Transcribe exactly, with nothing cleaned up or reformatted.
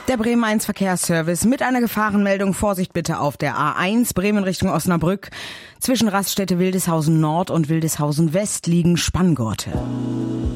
Der Bremen eins Verkehrsservice mit einer Gefahrenmeldung. Vorsicht bitte auf der A eins Bremen Richtung Osnabrück. Zwischen Raststätte Wildeshausen Nord und Wildeshausen West liegen Spanngurte.